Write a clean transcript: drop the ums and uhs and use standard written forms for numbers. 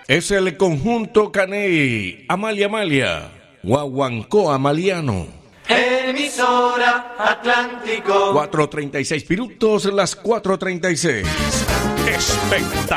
Es el conjunto Caney, Amalia Amalia, Guaguancó Amaliano. Emisora Atlántico. 4:36 minutos, las 4:36. Espectacular.